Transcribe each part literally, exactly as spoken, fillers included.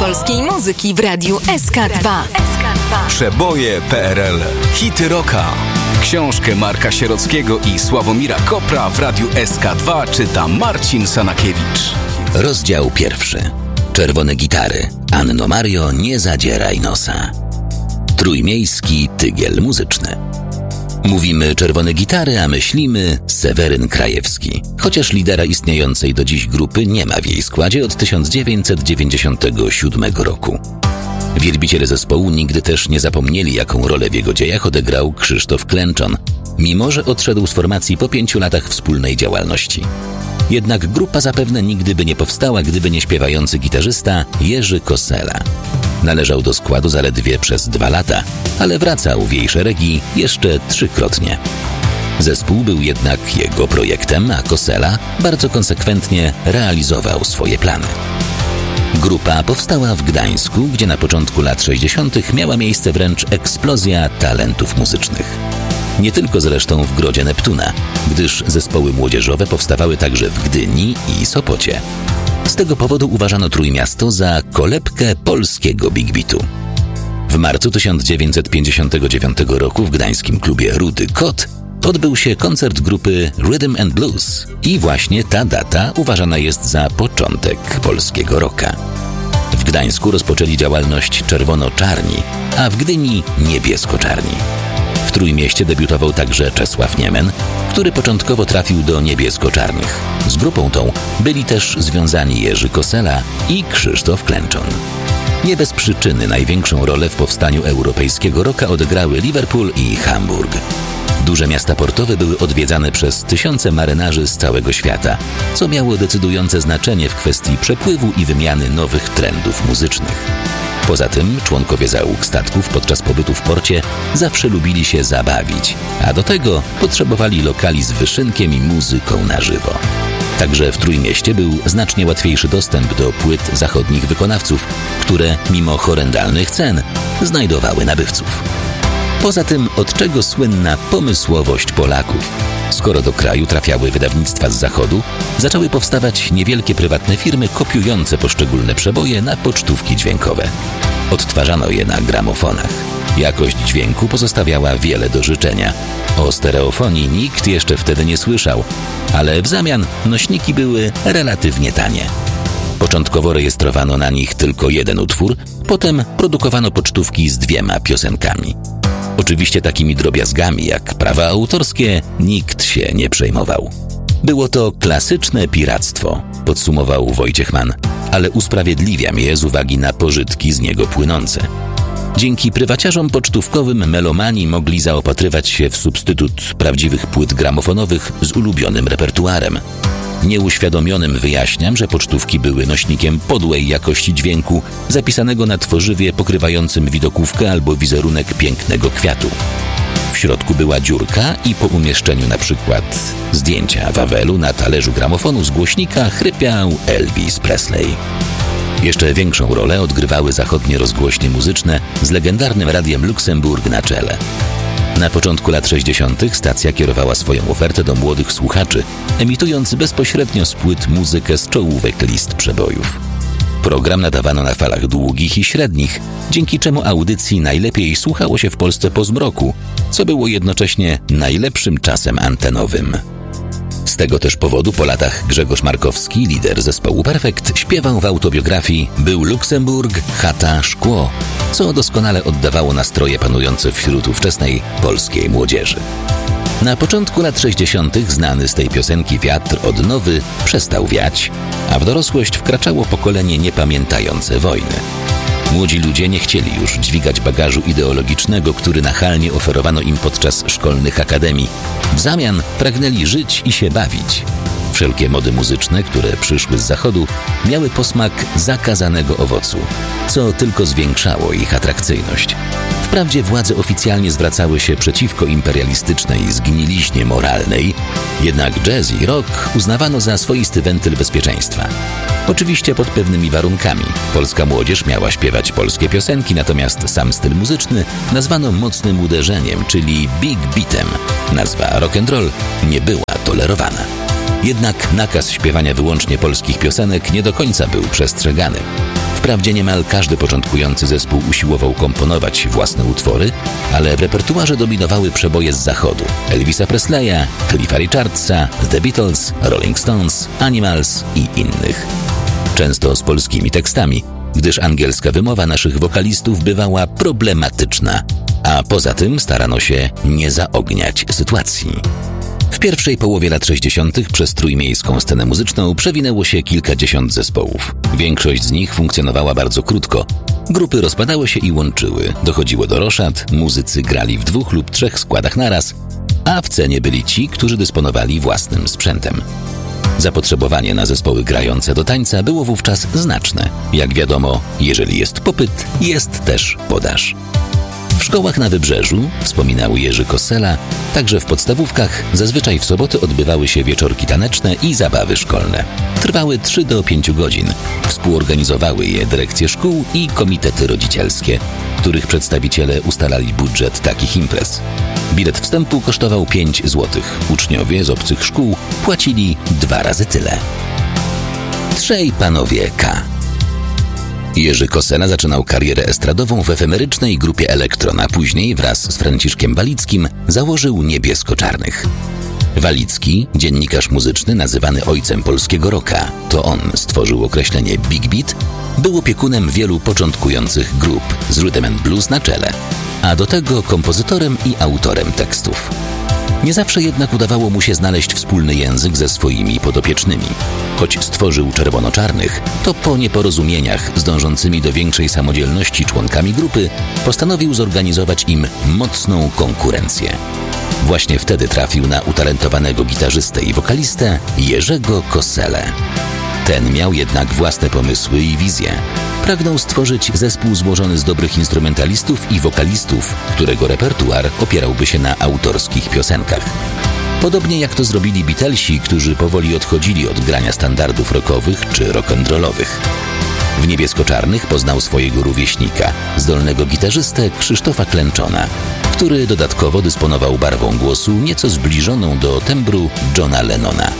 polskiej muzyki w radiu S K dwa. Przeboje P R L. Hity rocka. Książkę Marka Sierockiego i Sławomira Kopra w radiu S K dwa czyta Marcin Sanakiewicz. Rozdział pierwszy. Czerwone gitary. Anno Mario, nie zadzieraj nosa. Trójmiejski tygiel muzyczny. Mówimy czerwone gitary, a myślimy Seweryn Krajewski. Chociaż lidera istniejącej do dziś grupy nie ma w jej składzie od tysiąc dziewięćset dziewięćdziesiątego siódmego roku. Wielbiciele zespołu nigdy też nie zapomnieli, jaką rolę w jego dziejach odegrał Krzysztof Klęczon, mimo że odszedł z formacji po pięciu latach wspólnej działalności. Jednak grupa zapewne nigdy by nie powstała, gdyby nie śpiewający gitarzysta Jerzy Kosela. Należał do składu zaledwie przez dwa lata, ale wracał w jej szeregi jeszcze trzykrotnie. Zespół był jednak jego projektem, a Kosela bardzo konsekwentnie realizował swoje plany. Grupa powstała w Gdańsku, gdzie na początku lat sześćdziesiątych miała miejsce wręcz eksplozja talentów muzycznych. Nie tylko zresztą w Grodzie Neptuna, gdyż zespoły młodzieżowe powstawały także w Gdyni i Sopocie. Z tego powodu uważano Trójmiasto za kolebkę polskiego big beatu. W marcu tysiąc dziewięćset pięćdziesiątego dziewiątego roku w gdańskim klubie Rudy Kot odbył się koncert grupy Rhythm and Blues i właśnie ta data uważana jest za początek polskiego rocka. W Gdańsku rozpoczęli działalność czerwono-czarni, a w Gdyni niebiesko-czarni. W Trójmieście debiutował także Czesław Niemen, który początkowo trafił do niebiesko-czarnych. Z grupą tą byli też związani Jerzy Kosela i Krzysztof Klęczon. Nie bez przyczyny największą rolę w powstaniu europejskiego rocka odegrały Liverpool i Hamburg. Duże miasta portowe były odwiedzane przez tysiące marynarzy z całego świata, co miało decydujące znaczenie w kwestii przepływu i wymiany nowych trendów muzycznych. Poza tym członkowie załóg statków podczas pobytu w porcie zawsze lubili się zabawić, a do tego potrzebowali lokali z wyszynkiem i muzyką na żywo. Także w Trójmieście był znacznie łatwiejszy dostęp do płyt zachodnich wykonawców, które mimo horrendalnych cen znajdowały nabywców. Poza tym od czego słynna pomysłowość Polaków? Skoro do kraju trafiały wydawnictwa z zachodu, zaczęły powstawać niewielkie prywatne firmy kopiujące poszczególne przeboje na pocztówki dźwiękowe. Odtwarzano je na gramofonach. Jakość dźwięku pozostawiała wiele do życzenia. O stereofonii nikt jeszcze wtedy nie słyszał, ale w zamian nośniki były relatywnie tanie. Początkowo rejestrowano na nich tylko jeden utwór, potem produkowano pocztówki z dwiema piosenkami. Oczywiście takimi drobiazgami jak prawa autorskie nikt się nie przejmował. Było to klasyczne piractwo, podsumował Wojciech Mann, ale usprawiedliwiam je z uwagi na pożytki z niego płynące. Dzięki prywaciarzom pocztówkowym melomani mogli zaopatrywać się w substytut prawdziwych płyt gramofonowych z ulubionym repertuarem. Nieuświadomionym wyjaśniam, że pocztówki były nośnikiem podłej jakości dźwięku zapisanego na tworzywie pokrywającym widokówkę albo wizerunek pięknego kwiatu. W środku była dziurka i po umieszczeniu na przykład zdjęcia Wawelu na talerzu gramofonu z głośnika chrypiał Elvis Presley. Jeszcze większą rolę odgrywały zachodnie rozgłośnie muzyczne z legendarnym radiem Luksemburg na czele. Na początku lat sześćdziesiątych stacja kierowała swoją ofertę do młodych słuchaczy, emitując bezpośrednio z płyt muzykę z czołówek list przebojów. Program nadawano na falach długich i średnich, dzięki czemu audycji najlepiej słuchało się w Polsce po zmroku, co było jednocześnie najlepszym czasem antenowym. Z tego też powodu po latach Grzegorz Markowski, lider zespołu Perfekt, śpiewał w autobiografii „Był Luksemburg, chata, szkło”, co doskonale oddawało nastroje panujące wśród ówczesnej polskiej młodzieży. Na początku lat sześćdziesiątych znany z tej piosenki wiatr odnowy przestał wiać, a w dorosłość wkraczało pokolenie niepamiętające wojny. Młodzi ludzie nie chcieli już dźwigać bagażu ideologicznego, który nachalnie oferowano im podczas szkolnych akademii. W zamian pragnęli żyć i się bawić. Wszelkie mody muzyczne, które przyszły z zachodu, miały posmak zakazanego owocu, co tylko zwiększało ich atrakcyjność. Wprawdzie władze oficjalnie zwracały się przeciwko imperialistycznej zgniliźnie moralnej, jednak jazz i rock uznawano za swoisty wentyl bezpieczeństwa. Oczywiście pod pewnymi warunkami. Polska młodzież miała śpiewać polskie piosenki, natomiast sam styl muzyczny nazwano mocnym uderzeniem, czyli big beatem. Nazwa rock and roll nie była tolerowana. Jednak nakaz śpiewania wyłącznie polskich piosenek nie do końca był przestrzegany. Wprawdzie niemal każdy początkujący zespół usiłował komponować własne utwory, ale w repertuarze dominowały przeboje z zachodu: Elvisa Presleya, Cliffa Richardsa, The Beatles, Rolling Stones, Animals i innych. Często z polskimi tekstami, gdyż angielska wymowa naszych wokalistów bywała problematyczna, a poza tym starano się nie zaogniać sytuacji. W pierwszej połowie lat sześćdziesiątych przez trójmiejską scenę muzyczną przewinęło się kilkadziesiąt zespołów. Większość z nich funkcjonowała bardzo krótko. Grupy rozpadały się i łączyły, dochodziło do roszad, muzycy grali w dwóch lub trzech składach naraz, a w cenie byli ci, którzy dysponowali własnym sprzętem. Zapotrzebowanie na zespoły grające do tańca było wówczas znaczne. Jak wiadomo, jeżeli jest popyt, jest też podaż. W szkołach na Wybrzeżu, wspominał Jerzy Kosela, także w podstawówkach zazwyczaj w soboty odbywały się wieczorki taneczne i zabawy szkolne. Trwały trzy do pięciu godzin. Współorganizowały je dyrekcje szkół i komitety rodzicielskie, których przedstawiciele ustalali budżet takich imprez. Bilet wstępu kosztował pięć złotych. Uczniowie z obcych szkół płacili dwa razy tyle. Trzej panowie K. Jerzy Kosela zaczynał karierę estradową w efemerycznej grupie Elektron, a później wraz z Franciszkiem Walickim założył Niebiesko-Czarnych. Walicki, dziennikarz muzyczny nazywany ojcem polskiego rocka, to on stworzył określenie Big Beat, był opiekunem wielu początkujących grup z rhythm and blues na czele, a do tego kompozytorem i autorem tekstów. Nie zawsze jednak udawało mu się znaleźć wspólny język ze swoimi podopiecznymi. Choć stworzył Czerwono-Czarnych, to po nieporozumieniach z dążącymi do większej samodzielności członkami grupy postanowił zorganizować im mocną konkurencję. Właśnie wtedy trafił na utalentowanego gitarzystę i wokalistę Jerzego Koselę. Ten miał jednak własne pomysły i wizje. Pragnął stworzyć zespół złożony z dobrych instrumentalistów i wokalistów, którego repertuar opierałby się na autorskich piosenkach. Podobnie jak to zrobili Beatlesi, którzy powoli odchodzili od grania standardów rockowych czy rock'n'rollowych. W Niebiesko-Czarnych poznał swojego rówieśnika, zdolnego gitarzystę Krzysztofa Klęczona, który dodatkowo dysponował barwą głosu nieco zbliżoną do tembru Johna Lennona.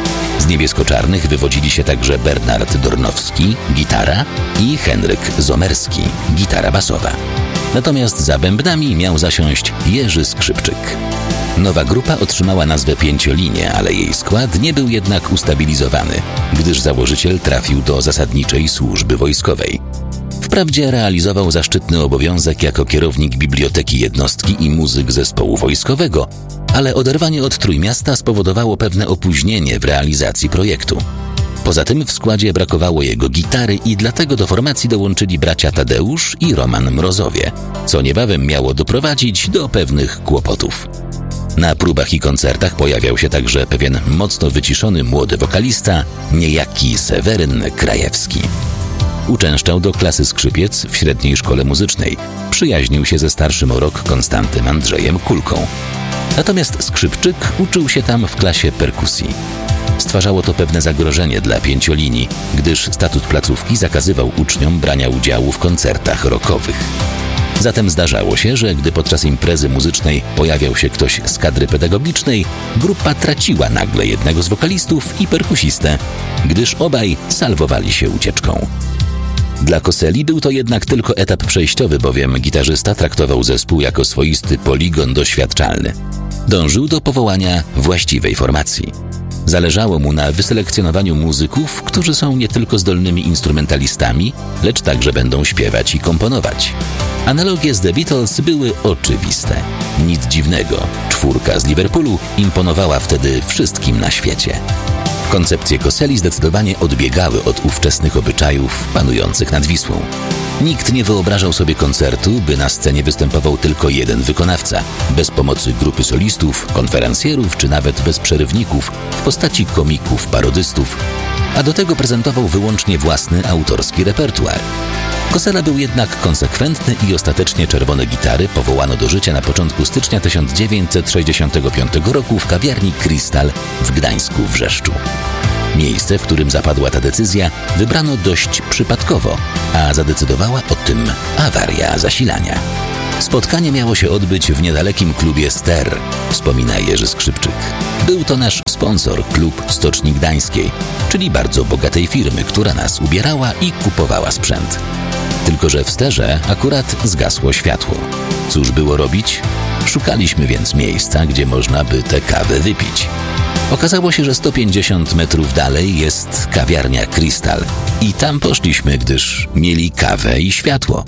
Z Niebiesko-Czarnych wywodzili się także Bernard Dornowski, gitara, i Henryk Zomerski, gitara basowa. Natomiast za bębnami miał zasiąść Jerzy Skrzypczyk. Nowa grupa otrzymała nazwę Pięciolinie, ale jej skład nie był jednak ustabilizowany, gdyż założyciel trafił do zasadniczej służby wojskowej. Wprawdzie realizował zaszczytny obowiązek jako kierownik biblioteki jednostki i muzyk zespołu wojskowego, ale oderwanie od Trójmiasta spowodowało pewne opóźnienie w realizacji projektu. Poza tym w składzie brakowało jego gitary i dlatego do formacji dołączyli bracia Tadeusz i Roman Mrozowie, co niebawem miało doprowadzić do pewnych kłopotów. Na próbach i koncertach pojawiał się także pewien mocno wyciszony młody wokalista, niejaki Seweryn Krajewski. Uczęszczał do klasy skrzypiec w średniej szkole muzycznej. Przyjaźnił się ze starszym o rok Konstantym Andrzejem Kulką. Natomiast Skrzypczyk uczył się tam w klasie perkusji. Stwarzało to pewne zagrożenie dla Pięciolinii, gdyż statut placówki zakazywał uczniom brania udziału w koncertach rockowych. Zatem zdarzało się, że gdy podczas imprezy muzycznej pojawiał się ktoś z kadry pedagogicznej, grupa traciła nagle jednego z wokalistów i perkusistę, gdyż obaj salwowali się ucieczką. Dla Koseli był to jednak tylko etap przejściowy, bowiem gitarzysta traktował zespół jako swoisty poligon doświadczalny. Dążył do powołania właściwej formacji. Zależało mu na wyselekcjonowaniu muzyków, którzy są nie tylko zdolnymi instrumentalistami, lecz także będą śpiewać i komponować. Analogie z The Beatles były oczywiste. Nic dziwnego, czwórka z Liverpoolu imponowała wtedy wszystkim na świecie. Koncepcje Koseli zdecydowanie odbiegały od ówczesnych obyczajów panujących nad Wisłą. Nikt nie wyobrażał sobie koncertu, by na scenie występował tylko jeden wykonawca, bez pomocy grupy solistów, konferencjerów czy nawet bez przerywników w postaci komików, parodystów, a do tego prezentował wyłącznie własny autorski repertuar. Kosela był jednak konsekwentny i ostatecznie Czerwone Gitary powołano do życia na początku stycznia tysiąc dziewięćset sześćdziesiątego piątego roku w kawiarni Krystal w Gdańsku Wrzeszczu. Miejsce, w którym zapadła ta decyzja, wybrano dość przypadkowo, a zadecydowała o tym awaria zasilania. Spotkanie miało się odbyć w niedalekim klubie Ster, wspomina Jerzy Skrzypczyk. Był to nasz sponsor, klub Stoczni Gdańskiej, czyli bardzo bogatej firmy, która nas ubierała i kupowała sprzęt. Tylko że w Sterze akurat zgasło światło. Cóż było robić? Szukaliśmy więc miejsca, gdzie można by tę kawę wypić. Okazało się, że sto pięćdziesiąt metrów dalej jest kawiarnia Krystal i tam poszliśmy, gdyż mieli kawę i światło.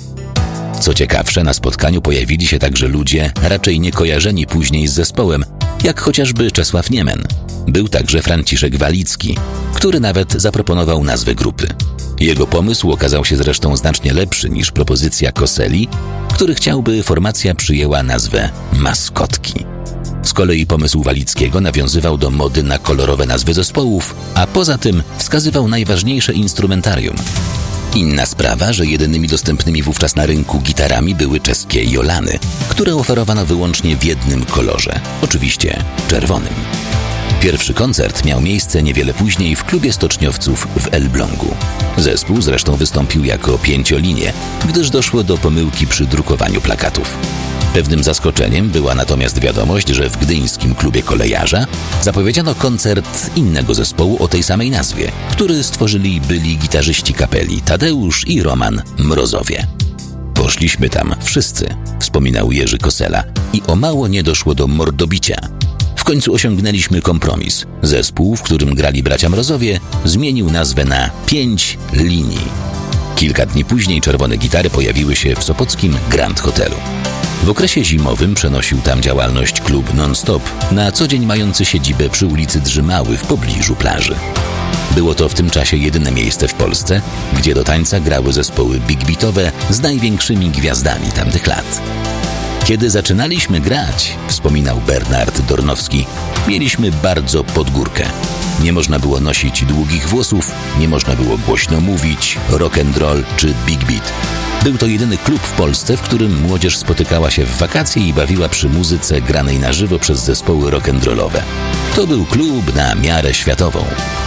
Co ciekawsze, na spotkaniu pojawili się także ludzie raczej niekojarzeni później z zespołem, jak chociażby Czesław Niemen. Był także Franciszek Walicki, który nawet zaproponował nazwę grupy. Jego pomysł okazał się zresztą znacznie lepszy niż propozycja Koseli, który chciał, by formacja przyjęła nazwę Maskotki. Z kolei pomysł Walickiego nawiązywał do mody na kolorowe nazwy zespołów, a poza tym wskazywał najważniejsze instrumentarium. Inna sprawa, że jedynymi dostępnymi wówczas na rynku gitarami były czeskie Jolany, które oferowano wyłącznie w jednym kolorze, oczywiście czerwonym. Pierwszy koncert miał miejsce niewiele później w klubie stoczniowców w Elblągu. Zespół zresztą wystąpił jako pięciolinie, gdyż doszło do pomyłki przy drukowaniu plakatów. Pewnym zaskoczeniem była natomiast wiadomość, że w gdyńskim klubie Kolejarza zapowiedziano koncert innego zespołu o tej samej nazwie, który stworzyli byli gitarzyści kapeli Tadeusz i Roman Mrozowie. Poszliśmy tam wszyscy, wspominał Jerzy Kosela, i o mało nie doszło do mordobicia. W końcu osiągnęliśmy kompromis. Zespół, w którym grali bracia Mrozowie, zmienił nazwę na Pięć Linii. Kilka dni później czerwone gitary pojawiły się w sopockim Grand Hotelu. W okresie zimowym przenosił tam działalność klub Non-Stop, na co dzień mający siedzibę przy ulicy Drzymały w pobliżu plaży. Było to w tym czasie jedyne miejsce w Polsce, gdzie do tańca grały zespoły big beatowe z największymi gwiazdami tamtych lat. Kiedy zaczynaliśmy grać, wspominał Bernard Dornowski, mieliśmy bardzo pod górkę. Nie można było nosić długich włosów, nie można było głośno mówić, rock and roll czy big beat. Był to jedyny klub w Polsce, w którym młodzież spotykała się w wakacje i bawiła przy muzyce granej na żywo przez zespoły rock'n'rollowe. To był klub na miarę światową.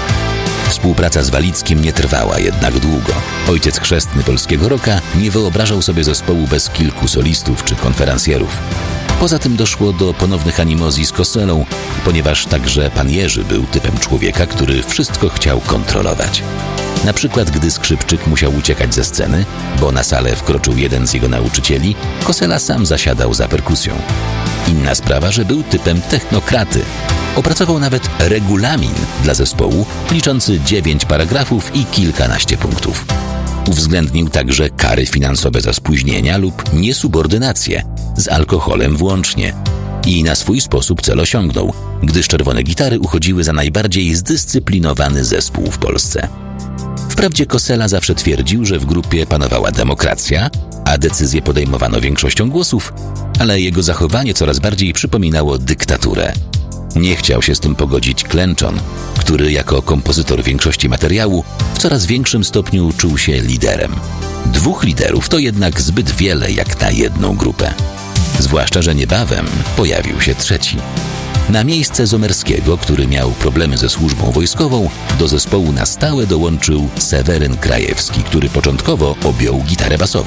Współpraca z Walickim nie trwała jednak długo. Ojciec chrzestny polskiego rocka nie wyobrażał sobie zespołu bez kilku solistów czy konferencjerów. Poza tym doszło do ponownych animozji z Koselą, ponieważ także pan Jerzy był typem człowieka, który wszystko chciał kontrolować. Na przykład, gdy Skrzypczyk musiał uciekać ze sceny, bo na salę wkroczył jeden z jego nauczycieli, Kosela sam zasiadał za perkusją. Inna sprawa, że był typem technokraty. Opracował nawet regulamin dla zespołu, liczący dziewięć paragrafów i kilkanaście punktów. Uwzględnił także kary finansowe za spóźnienia lub niesubordynację, z alkoholem włącznie. I na swój sposób cel osiągnął, gdyż czerwone gitary uchodziły za najbardziej zdyscyplinowany zespół w Polsce. Wprawdzie Kosela zawsze twierdził, że w grupie panowała demokracja, a decyzje podejmowano większością głosów, ale jego zachowanie coraz bardziej przypominało dyktaturę. Nie chciał się z tym pogodzić Klęczon, który jako kompozytor większości materiału w coraz większym stopniu czuł się liderem. Dwóch liderów to jednak zbyt wiele jak na jedną grupę. Zwłaszcza, że niebawem pojawił się trzeci. Na miejsce Zomerskiego, który miał problemy ze służbą wojskową, do zespołu na stałe dołączył Seweryn Krajewski, który początkowo objął gitarę basową.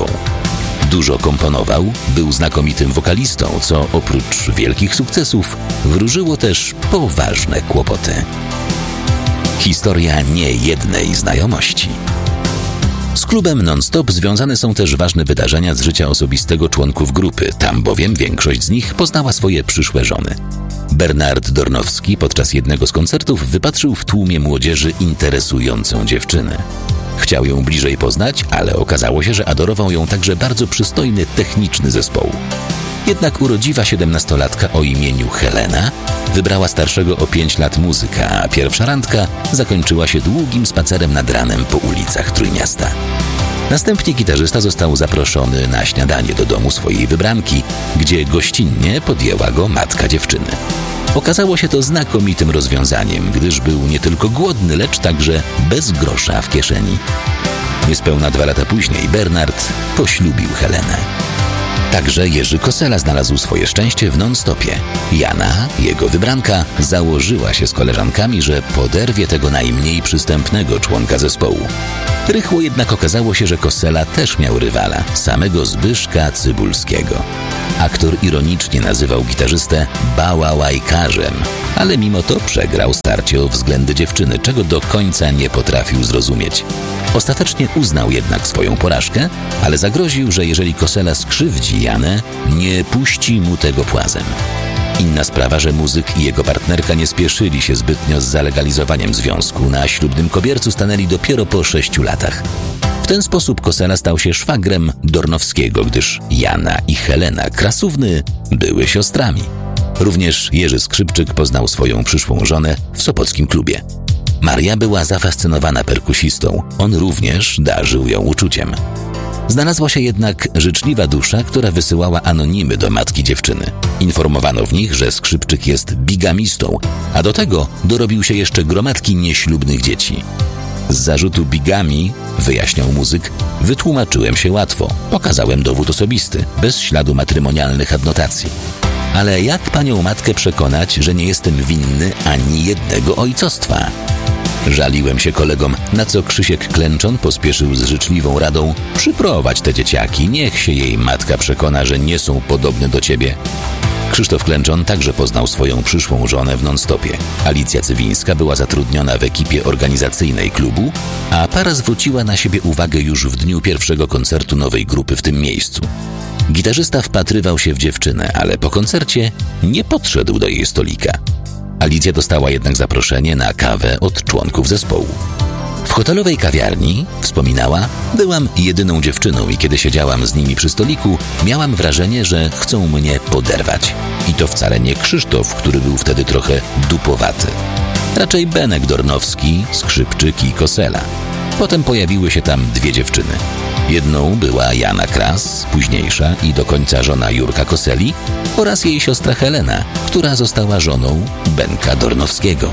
Dużo komponował, był znakomitym wokalistą, co oprócz wielkich sukcesów wróżyło też poważne kłopoty. Historia niejednej znajomości. Z klubem Non-Stop związane są też ważne wydarzenia z życia osobistego członków grupy, tam bowiem większość z nich poznała swoje przyszłe żony. Bernard Dornowski podczas jednego z koncertów wypatrzył w tłumie młodzieży interesującą dziewczynę. Chciał ją bliżej poznać, ale okazało się, że adorował ją także bardzo przystojny techniczny zespołu. Jednak urodziwa siedemnastolatka o imieniu Helena wybrała starszego o pięć lat muzyka, a pierwsza randka zakończyła się długim spacerem nad ranem po ulicach Trójmiasta. Następnie gitarzysta został zaproszony na śniadanie do domu swojej wybranki, gdzie gościnnie podjęła go matka dziewczyny. Okazało się to znakomitym rozwiązaniem, gdyż był nie tylko głodny, lecz także bez grosza w kieszeni. Niespełna dwa lata później Bernard poślubił Helenę. Także Jerzy Kosela znalazł swoje szczęście w Non-Stopie. Jana, jego wybranka, założyła się z koleżankami, że poderwie tego najmniej przystępnego członka zespołu. Rychło jednak okazało się, że Kosela też miał rywala, samego Zbyszka Cybulskiego. Aktor ironicznie nazywał gitarzystę bałałajkarzem, ale mimo to przegrał starcie o względy dziewczyny, czego do końca nie potrafił zrozumieć. Ostatecznie uznał jednak swoją porażkę, ale zagroził, że jeżeli Kosela skrzywdzi Janę, nie puści mu tego płazem. Inna sprawa, że muzyk i jego partnerka nie spieszyli się zbytnio z zalegalizowaniem związku. Na ślubnym kobiercu stanęli dopiero po sześciu latach. W ten sposób Kosela stał się szwagrem Dornowskiego, gdyż Jana i Helena Krasówny były siostrami. Również Jerzy Skrzypczyk poznał swoją przyszłą żonę w sopockim klubie. Maria była zafascynowana perkusistą, on również darzył ją uczuciem. Znalazła się jednak życzliwa dusza, która wysyłała anonimy do matki dziewczyny. Informowano w nich, że Skrzypczyk jest bigamistą, a do tego dorobił się jeszcze gromadki nieślubnych dzieci. Z zarzutu bigamii, wyjaśniał muzyk, wytłumaczyłem się łatwo. Pokazałem dowód osobisty, bez śladu matrymonialnych adnotacji. Ale jak panią matkę przekonać, że nie jestem winny ani jednego ojcostwa? Żaliłem się kolegom, na co Krzysiek Klęczon pospieszył z życzliwą radą: przyprowadź te dzieciaki, niech się jej matka przekona, że nie są podobne do ciebie. Krzysztof Klęczon także poznał swoją przyszłą żonę w non-stopie. Alicja Cywińska była zatrudniona w ekipie organizacyjnej klubu, a para zwróciła na siebie uwagę już w dniu pierwszego koncertu nowej grupy w tym miejscu. Gitarzysta wpatrywał się w dziewczynę, ale po koncercie nie podszedł do jej stolika. Alicja dostała jednak zaproszenie na kawę od członków zespołu. W hotelowej kawiarni, wspominała, byłam jedyną dziewczyną i kiedy siedziałam z nimi przy stoliku, miałam wrażenie, że chcą mnie poderwać. I to wcale nie Krzysztof, który był wtedy trochę dupowaty. Raczej Benek Dornowski, Skrzypczyk i Kosela. Potem pojawiły się tam dwie dziewczyny. Jedną była Jana Kras, późniejsza i do końca żona Jurka Koseli, oraz jej siostra Helena, która została żoną Benka Dornowskiego.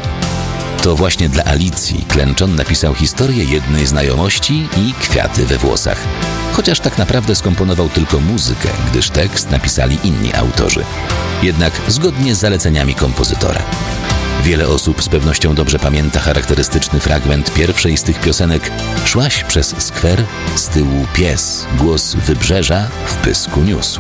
To właśnie dla Alicji Klęczon napisał historię jednej znajomości i Kwiaty we włosach. Chociaż tak naprawdę skomponował tylko muzykę, gdyż tekst napisali inni autorzy. Jednak zgodnie z zaleceniami kompozytora. Wiele osób z pewnością dobrze pamięta charakterystyczny fragment pierwszej z tych piosenek: szłaś przez skwer, z tyłu pies, głos wybrzeża w pysku niósł.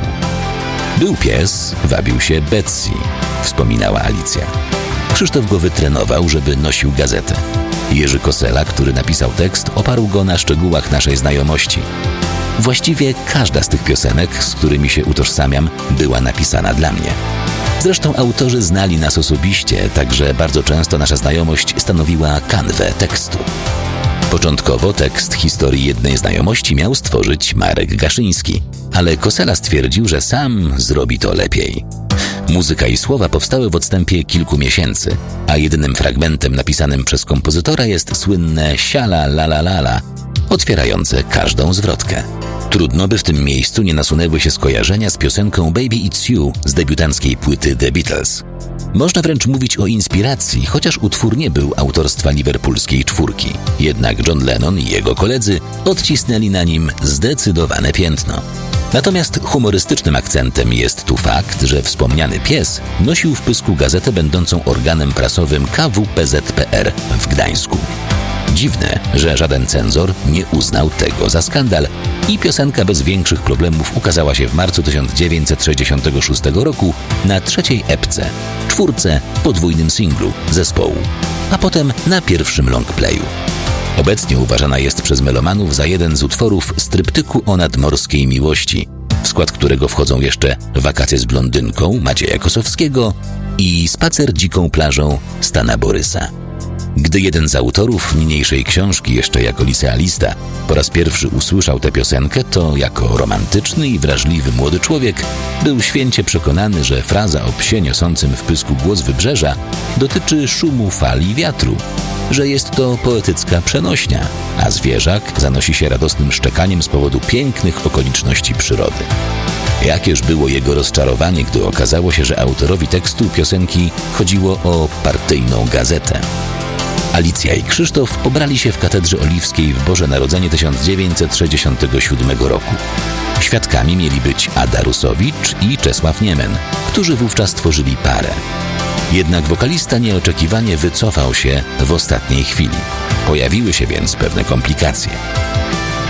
Był pies, wabił się Betsy, wspominała Alicja. Krzysztof go wytrenował, żeby nosił gazetę. Jerzy Kosela, który napisał tekst, oparł go na szczegółach naszej znajomości. Właściwie każda z tych piosenek, z którymi się utożsamiam, była napisana dla mnie. Zresztą autorzy znali nas osobiście, także bardzo często nasza znajomość stanowiła kanwę tekstu. Początkowo tekst historii jednej znajomości miał stworzyć Marek Gaszyński, ale Kosela stwierdził, że sam zrobi to lepiej. Muzyka i słowa powstały w odstępie kilku miesięcy, a jedynym fragmentem napisanym przez kompozytora jest słynne siala la la la la, otwierające każdą zwrotkę. Trudno, by w tym miejscu nie nasunęły się skojarzenia z piosenką Baby It's You z debiutanckiej płyty The Beatles. Można wręcz mówić o inspiracji, chociaż utwór nie był autorstwa liverpoolskiej czwórki. Jednak John Lennon i jego koledzy odcisnęli na nim zdecydowane piętno. Natomiast humorystycznym akcentem jest tu fakt, że wspomniany pies nosił w pysku gazetę będącą organem prasowym K W P Z P R w Gdańsku. Dziwne, że żaden cenzor nie uznał tego za skandal i piosenka bez większych problemów ukazała się w marcu tysiąc dziewięćset sześćdziesiątego szóstego roku na trzeciej epce, czwórce, podwójnym singlu zespołu, a potem na pierwszym longplayu. Obecnie uważana jest przez melomanów za jeden z utworów z tryptyku o nadmorskiej miłości, w skład którego wchodzą jeszcze Wakacje z blondynką Macieja Kosowskiego i Spacer dziką plażą Stana Borysa. Gdy jeden z autorów niniejszej książki, jeszcze jako licealista, po raz pierwszy usłyszał tę piosenkę, to jako romantyczny i wrażliwy młody człowiek był święcie przekonany, że fraza o psie niosącym w pysku głos wybrzeża dotyczy szumu fali wiatru, że jest to poetycka przenośnia, a zwierzak zanosi się radosnym szczekaniem z powodu pięknych okoliczności przyrody. Jakież było jego rozczarowanie, gdy okazało się, że autorowi tekstu piosenki chodziło o partyjną gazetę. Alicja i Krzysztof pobrali się w Katedrze Oliwskiej w Boże Narodzenie tysiąc dziewięćset sześćdziesiątego siódmego roku. Świadkami mieli być Ada Rusowicz i Czesław Niemen, którzy wówczas tworzyli parę. Jednak wokalista nieoczekiwanie wycofał się w ostatniej chwili. Pojawiły się więc pewne komplikacje.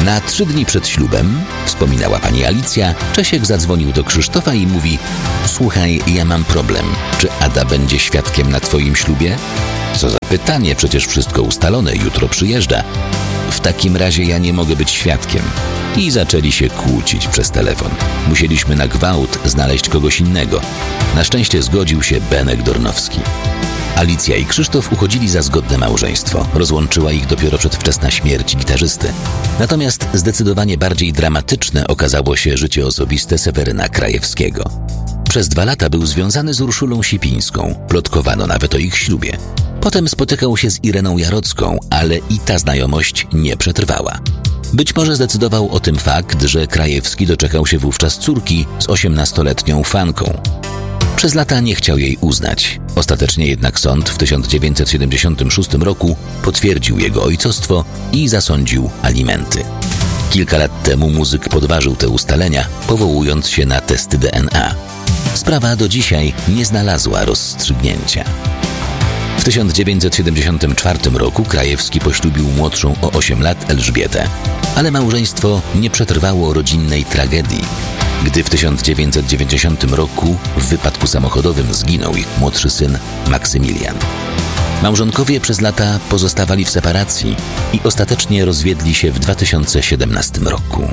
Na trzy dni przed ślubem, wspominała pani Alicja, Czesiek zadzwonił do Krzysztofa i mówi: słuchaj, ja mam problem. Czy Ada będzie świadkiem na twoim ślubie? Co za pytanie, przecież wszystko ustalone, jutro przyjeżdża. W takim razie ja nie mogę być świadkiem. I zaczęli się kłócić przez telefon. Musieliśmy na gwałt znaleźć kogoś innego. Na szczęście zgodził się Benek Dornowski. Alicja i Krzysztof uchodzili za zgodne małżeństwo. Rozłączyła ich dopiero przedwczesna śmierć gitarzysty. Natomiast zdecydowanie bardziej dramatyczne okazało się życie osobiste Seweryna Krajewskiego. Przez dwa lata był związany z Urszulą Sipińską. Plotkowano nawet o ich ślubie. Potem spotykał się z Ireną Jarocką, ale i ta znajomość nie przetrwała. Być może zdecydował o tym fakt, że Krajewski doczekał się wówczas córki z osiemnastoletnią fanką. Przez lata nie chciał jej uznać. Ostatecznie jednak sąd w tysiąc dziewięćset siedemdziesiątym szóstym roku potwierdził jego ojcostwo i zasądził alimenty. Kilka lat temu muzyk podważył te ustalenia, powołując się na testy D N A. Sprawa do dzisiaj nie znalazła rozstrzygnięcia. W tysiąc dziewięćset siedemdziesiątym czwartym roku Krajewski poślubił młodszą o osiem lat Elżbietę, ale małżeństwo nie przetrwało rodzinnej tragedii. Gdy w tysiąc dziewięćset dziewięćdziesiątym roku w wypadku samochodowym zginął ich młodszy syn Maksymilian. Małżonkowie przez lata pozostawali w separacji i ostatecznie rozwiedli się w dwa tysiące siedemnastym roku.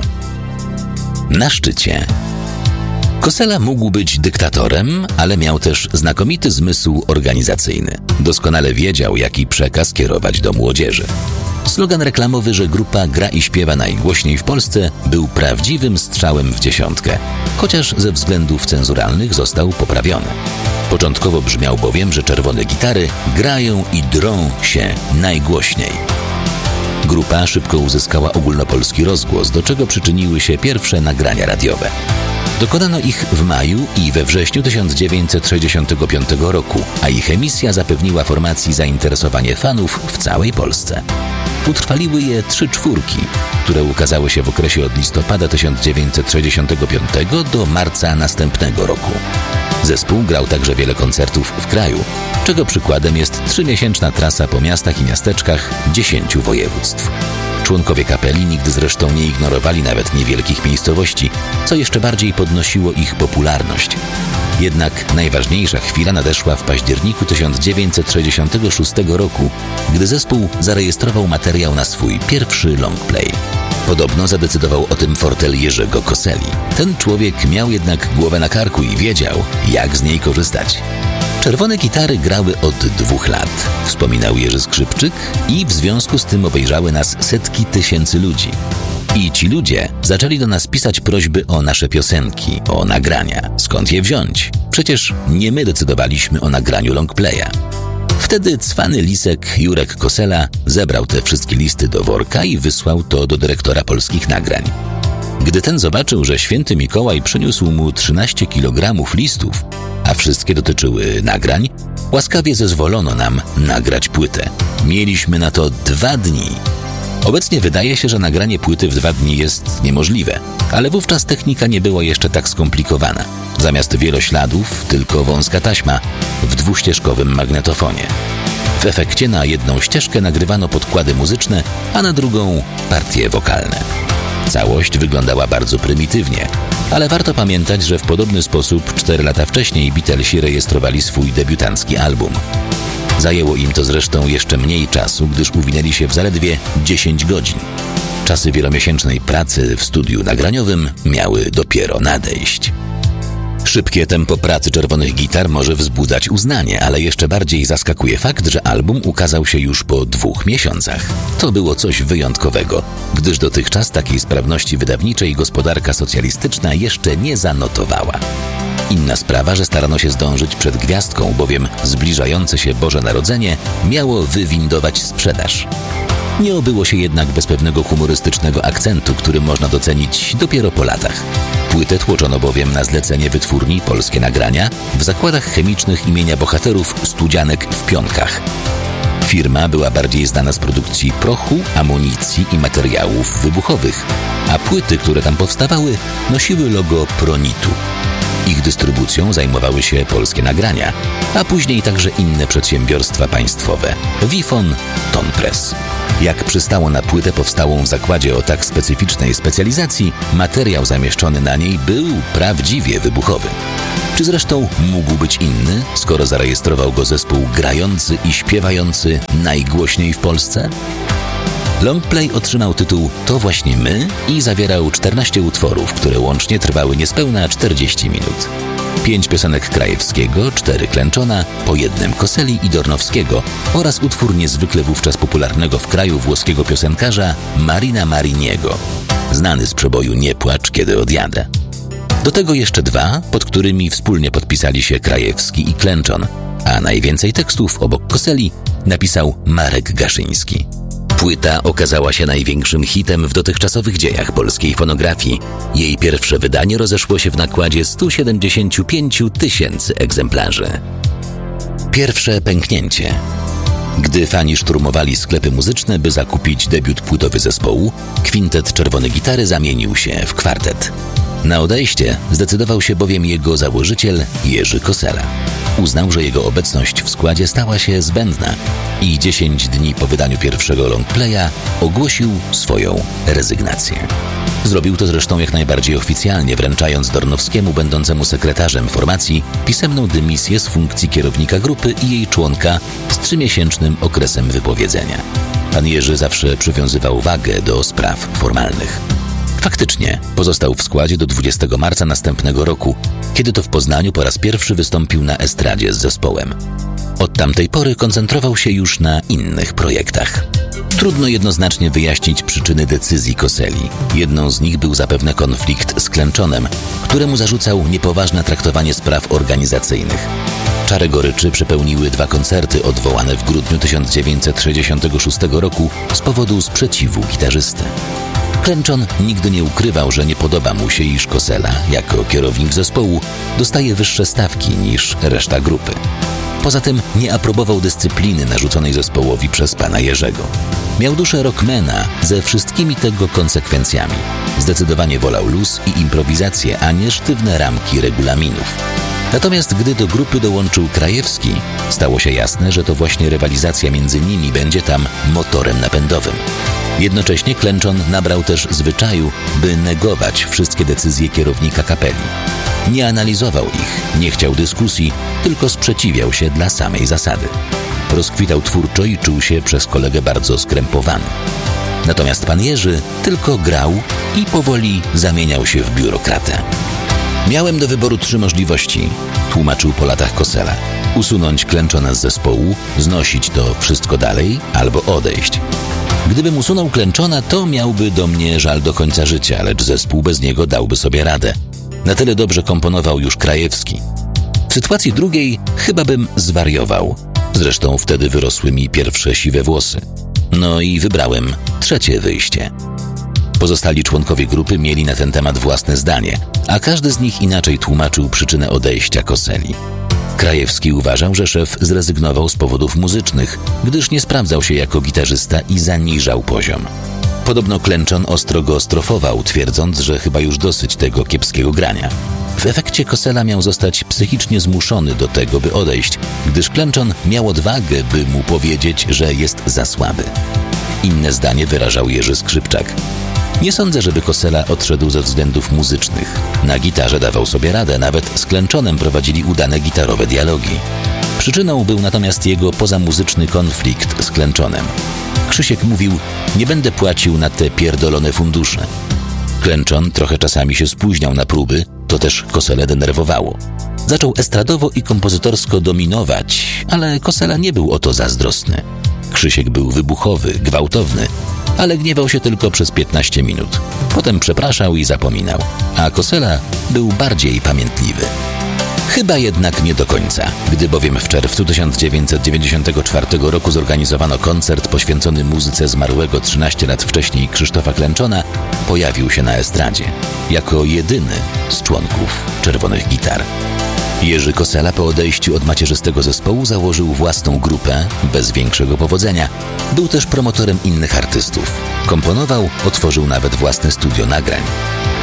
Na szczycie. Kosela mógł być dyktatorem, ale miał też znakomity zmysł organizacyjny. Doskonale wiedział, jaki przekaz kierować do młodzieży. Slogan reklamowy, że grupa gra i śpiewa najgłośniej w Polsce, był prawdziwym strzałem w dziesiątkę, chociaż ze względów cenzuralnych został poprawiony. Początkowo brzmiał bowiem, że czerwone gitary grają i drą się najgłośniej. Grupa szybko uzyskała ogólnopolski rozgłos, do czego przyczyniły się pierwsze nagrania radiowe. Dokonano ich w maju i we wrześniu tysiąc dziewięćset sześćdziesiątego piątego roku, a ich emisja zapewniła formacji zainteresowanie fanów w całej Polsce. Utrwaliły je trzy czwórki, które ukazały się w okresie od listopada tysiąc dziewięćset sześćdziesiątego piątego do marca następnego roku. Zespół grał także wiele koncertów w kraju, czego przykładem jest trzymiesięczna trasa po miastach i miasteczkach dziesięciu województw. Członkowie kapeli nigdy zresztą nie ignorowali nawet niewielkich miejscowości, co jeszcze bardziej podnosiło ich popularność. Jednak najważniejsza chwila nadeszła w październiku tysiąc dziewięćset sześćdziesiątego szóstego roku, gdy zespół zarejestrował materiał na swój pierwszy longplay. Podobno zadecydował o tym fortel Jerzego Koseli. Ten człowiek miał jednak głowę na karku i wiedział, jak z niej korzystać. Czerwone gitary grały od dwóch lat, wspominał Jerzy Skrzypczyk, i w związku z tym obejrzały nas setki tysięcy ludzi. I ci ludzie zaczęli do nas pisać prośby o nasze piosenki, o nagrania. Skąd je wziąć? Przecież nie my decydowaliśmy o nagraniu longplaya. Wtedy cwany lisek Jurek Kosela zebrał te wszystkie listy do worka i wysłał to do dyrektora Polskich Nagrań. Gdy ten zobaczył, że święty Mikołaj przyniósł mu trzynaście kilogramów listów, a wszystkie dotyczyły nagrań, łaskawie zezwolono nam nagrać płytę. Mieliśmy na to dwa dni. Obecnie wydaje się, że nagranie płyty w dwa dni jest niemożliwe, ale wówczas technika nie była jeszcze tak skomplikowana. Zamiast wielośladów, tylko wąska taśma w dwuścieżkowym magnetofonie. W efekcie na jedną ścieżkę nagrywano podkłady muzyczne, a na drugą partie wokalne. Całość wyglądała bardzo prymitywnie, ale warto pamiętać, że w podobny sposób cztery lata wcześniej Beatlesi rejestrowali swój debiutancki album. Zajęło im to zresztą jeszcze mniej czasu, gdyż uwinęli się w zaledwie dziesięć godzin. Czasy wielomiesięcznej pracy w studiu nagraniowym miały dopiero nadejść. Szybkie tempo pracy czerwonych gitar może wzbudzać uznanie, ale jeszcze bardziej zaskakuje fakt, że album ukazał się już po dwóch miesiącach. To było coś wyjątkowego, gdyż dotychczas takiej sprawności wydawniczej gospodarka socjalistyczna jeszcze nie zanotowała. Inna sprawa, że starano się zdążyć przed gwiazdką, bowiem zbliżające się Boże Narodzenie miało wywindować sprzedaż. Nie obyło się jednak bez pewnego humorystycznego akcentu, który można docenić dopiero po latach. Płytę tłoczono bowiem na zlecenie wytwórni Polskie Nagrania w zakładach chemicznych imienia bohaterów Studzianek w Pionkach. Firma była bardziej znana z produkcji prochu, amunicji i materiałów wybuchowych, a płyty, które tam powstawały, nosiły logo Pronitu. Ich dystrybucją zajmowały się Polskie Nagrania, a później także inne przedsiębiorstwa państwowe – Wifon, Tonpress. Jak przystało na płytę powstałą w zakładzie o tak specyficznej specjalizacji, materiał zamieszczony na niej był prawdziwie wybuchowy. Czy zresztą mógł być inny, skoro zarejestrował go zespół grający i śpiewający najgłośniej w Polsce? Longplay otrzymał tytuł To właśnie my i zawierał czternaście utworów, które łącznie trwały niespełna czterdzieści minut. Pięć piosenek Krajewskiego, cztery Klęczona, po jednym Koseli i Dornowskiego oraz utwór niezwykle wówczas popularnego w kraju włoskiego piosenkarza Marina Mariniego, znany z przeboju Nie płacz, kiedy odjadę. Do tego jeszcze dwa, pod którymi wspólnie podpisali się Krajewski i Klęczon, a najwięcej tekstów obok Koseli napisał Marek Gaszyński. Płyta okazała się największym hitem w dotychczasowych dziejach polskiej fonografii. Jej pierwsze wydanie rozeszło się w nakładzie sto siedemdziesiąt pięć tysięcy egzemplarzy. Pierwsze pęknięcie. Gdy fani szturmowali sklepy muzyczne, by zakupić debiut płytowy zespołu, kwintet Czerwone Gitary zamienił się w kwartet. Na odejście zdecydował się bowiem jego założyciel Jerzy Kosela. Uznał, że jego obecność w składzie stała się zbędna i dziesięć dni po wydaniu pierwszego longplaya ogłosił swoją rezygnację. Zrobił to zresztą jak najbardziej oficjalnie, wręczając Dornowskiemu, będącemu sekretarzem formacji, pisemną dymisję z funkcji kierownika grupy i jej członka z trzymiesięcznym okresem wypowiedzenia. Pan Jerzy zawsze przywiązywał wagę do spraw formalnych. Faktycznie pozostał w składzie do dwudziestego marca następnego roku, kiedy to w Poznaniu po raz pierwszy wystąpił na estradzie z zespołem. Od tamtej pory koncentrował się już na innych projektach. Trudno jednoznacznie wyjaśnić przyczyny decyzji Koseli. Jedną z nich był zapewne konflikt z Klęczonem, któremu zarzucał niepoważne traktowanie spraw organizacyjnych. Czarę goryczy przepełniły dwa koncerty odwołane w grudniu tysiąc dziewięćset sześćdziesiątego szóstego roku z powodu sprzeciwu gitarzysty. Klęczon nigdy nie ukrywał, że nie podoba mu się, iż Kosela, jako kierownik zespołu, dostaje wyższe stawki niż reszta grupy. Poza tym nie aprobował dyscypliny narzuconej zespołowi przez pana Jerzego. Miał duszę rockmana ze wszystkimi tego konsekwencjami. Zdecydowanie wolał luz i improwizację, a nie sztywne ramki regulaminów. Natomiast gdy do grupy dołączył Krajewski, stało się jasne, że to właśnie rywalizacja między nimi będzie tam motorem napędowym. Jednocześnie Klęczon nabrał też zwyczaju, by negować wszystkie decyzje kierownika kapeli. Nie analizował ich, nie chciał dyskusji, tylko sprzeciwiał się dla samej zasady. Rozkwitał twórczo i czuł się przez kolegę bardzo skrępowany. Natomiast pan Jerzy tylko grał i powoli zamieniał się w biurokratę. Miałem do wyboru trzy możliwości, tłumaczył po latach Kosela. Usunąć Klęczona z zespołu, znosić to wszystko dalej albo odejść. Gdybym usunął Klęczona, to miałby do mnie żal do końca życia, lecz zespół bez niego dałby sobie radę. Na tyle dobrze komponował już Krajewski. W sytuacji drugiej chyba bym zwariował. Zresztą wtedy wyrosły mi pierwsze siwe włosy. No i wybrałem trzecie wyjście. Pozostali członkowie grupy mieli na ten temat własne zdanie, a każdy z nich inaczej tłumaczył przyczynę odejścia Koseli. Krajewski uważał, że szef zrezygnował z powodów muzycznych, gdyż nie sprawdzał się jako gitarzysta i zaniżał poziom. Podobno Klęczon ostro go strofował, twierdząc, że chyba już dosyć tego kiepskiego grania. W efekcie Kosela miał zostać psychicznie zmuszony do tego, by odejść, gdyż Klęczon miał odwagę, by mu powiedzieć, że jest za słaby. Inne zdanie wyrażał Jerzy Skrzypczak. Nie sądzę, żeby Kosela odszedł ze względów muzycznych. Na gitarze dawał sobie radę, nawet z Klęczonem prowadzili udane gitarowe dialogi. Przyczyną był natomiast jego pozamuzyczny konflikt z Klęczonem. Krzysiek mówił, nie będę płacił na te pierdolone fundusze. Klęczon trochę czasami się spóźniał na próby, to też Koselę denerwowało. Zaczął estradowo i kompozytorsko dominować, ale Kosela nie był o to zazdrosny. Krzysiek był wybuchowy, gwałtowny, ale gniewał się tylko przez piętnaście minut. Potem przepraszał i zapominał, a Kosela był bardziej pamiętliwy. Chyba jednak nie do końca, gdy bowiem w czerwcu tysiąc dziewięćset dziewięćdziesiątego czwartego roku zorganizowano koncert poświęcony muzyce zmarłego trzynaście lat wcześniej Krzysztofa Klęczona, pojawił się na estradzie, jako jedyny z członków Czerwonych Gitar. Jerzy Kosela po odejściu od macierzystego zespołu założył własną grupę, bez większego powodzenia. Był też promotorem innych artystów. Komponował, otworzył nawet własne studio nagrań.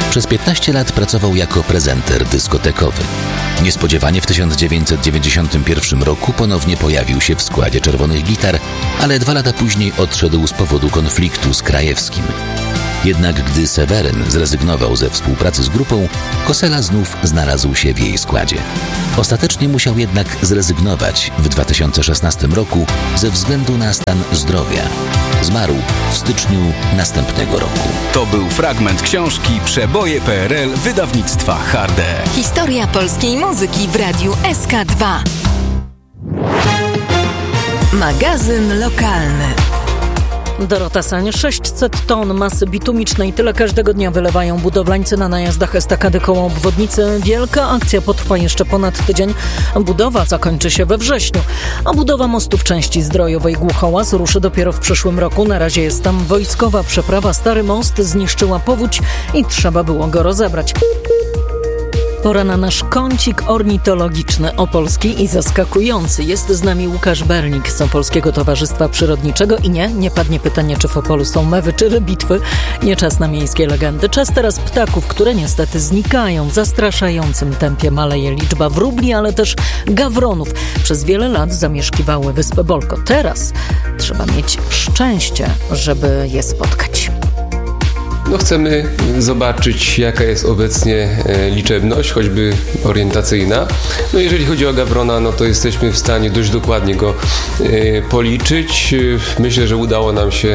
Przez piętnaście lat pracował jako prezenter dyskotekowy. Niespodziewanie w tysiąc dziewięćset dziewięćdziesiątym pierwszym roku ponownie pojawił się w składzie Czerwonych Gitar, ale dwa lata później odszedł z powodu konfliktu z Krajewskim. Jednak gdy Seweryn zrezygnował ze współpracy z grupą, Kosela znów znalazł się w jej składzie. Ostatecznie musiał jednak zrezygnować w dwa tysiące szesnastym roku ze względu na stan zdrowia. Zmarł w styczniu następnego roku. To był fragment książki Przeboje P R L wydawnictwa Harde. Historia polskiej muzyki w Radiu S K dwa. Magazyn lokalny. Dorota Sań. sześćset ton masy bitumicznej. Tyle każdego dnia wylewają budowlańcy na najazdach estakady koło obwodnicy. Wielka akcja potrwa jeszcze ponad tydzień. Budowa zakończy się we wrześniu. A budowa mostu w części zdrojowej Głuchołaz ruszy dopiero w przyszłym roku. Na razie jest tam wojskowa przeprawa. Stary most zniszczyła powódź i trzeba było go rozebrać. Pora na nasz kącik ornitologiczny, opolski i zaskakujący. Jest z nami Łukasz Bernik z Opolskiego Towarzystwa Przyrodniczego. I nie, nie padnie pytanie, czy w Opolu są mewy czy rybitwy. Nie czas na miejskie legendy. Czas teraz ptaków, które niestety znikają. W zastraszającym tempie maleje liczba wróbli, ale też gawronów. Przez wiele lat zamieszkiwały wyspę Bolko. Teraz trzeba mieć szczęście, żeby je spotkać. No chcemy zobaczyć, jaka jest obecnie liczebność, choćby orientacyjna. No jeżeli chodzi o gawrona, no to jesteśmy w stanie dość dokładnie go policzyć. Myślę, że udało nam się